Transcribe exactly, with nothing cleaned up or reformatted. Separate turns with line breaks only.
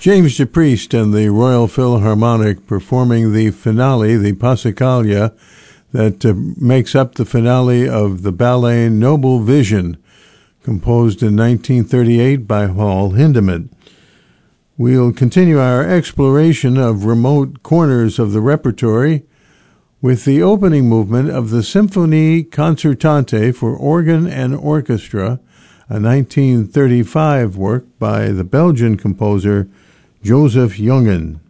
James DePriest and the Royal Philharmonic performing the finale, the Passacaglia, that uh, makes up the finale of the ballet Noble Vision, composed in nineteen thirty-eight by Paul Hindemith. We'll continue our exploration of remote corners of the repertory with the opening movement of the Symphonie Concertante for organ and orchestra, a nineteen thirty-five work by the Belgian composer Joseph Jongen.